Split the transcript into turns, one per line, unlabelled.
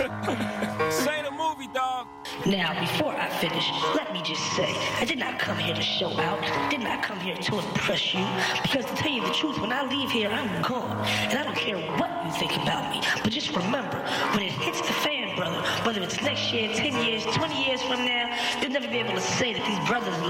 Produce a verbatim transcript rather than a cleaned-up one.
Say the movie, dog.
Now, before I finish, let me just say, I did not come here to show out, did not come here to impress you, because to tell you the truth, when I leave here, I'm gone, and I don't care what you think about me, but just remember, when it hits the fan, brother, whether it's next year, ten years, twenty years from now, you'll never be able to say that these brothers